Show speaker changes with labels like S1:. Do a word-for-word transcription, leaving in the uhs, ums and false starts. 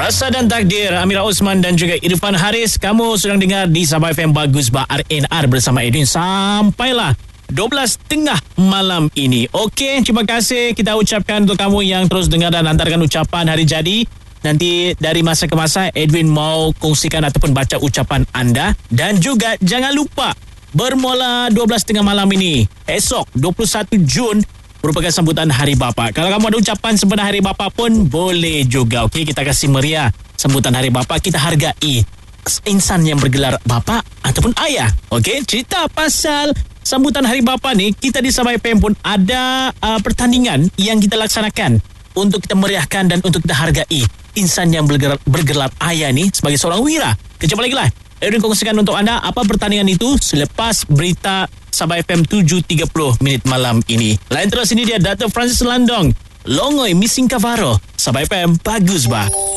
S1: Rasa dan Takdir, Amira Osman dan juga Irfan Haris. Kamu sedang dengar di Sabah F M Bagus Bah R N R bersama Edwin sampailah dua belas tengah malam ini. Okey, terima kasih kita ucapkan untuk kamu yang terus dengar dan hantarkan ucapan hari jadi. Nanti dari masa ke masa Edwin mau kongsikan ataupun baca ucapan anda. Dan juga jangan lupa, bermula dua belas tengah malam ini, esok dua puluh satu Jun merupakan sambutan Hari Bapa. Kalau kamu ada ucapan sempena Hari Bapa pun boleh juga. Okey, kita kasih meriah sambutan Hari Bapa. Kita hargai insan yang bergelar bapa ataupun ayah. Okey, cerita pasal sambutan Hari Bapa ni, kita di Sabah F M pun ada uh, pertandingan yang kita laksanakan untuk kita meriahkan dan untuk kita hargai insan yang bergelar, bergelar ayah ni sebagai seorang wira. Kejap lagi lah Edwin kongsikan untuk anda apa pertandingan itu selepas berita Sabah F M tujuh tiga puluh minit malam ini. Lain terus ini dia Dato' Francis Landong, Longoi Missing Cavaro. Sabah F M Bagus Bah.